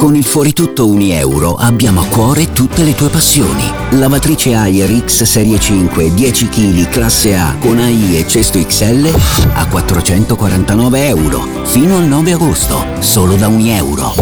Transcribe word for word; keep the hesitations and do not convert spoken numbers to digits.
Con il fuori tutto Unieuro abbiamo a cuore tutte le tue passioni. Lavatrice Haier X Serie cinque dieci chili classe A con A I e cesto X L a quattrocentoquarantanove euro. Fino al nove agosto, solo da Unieuro.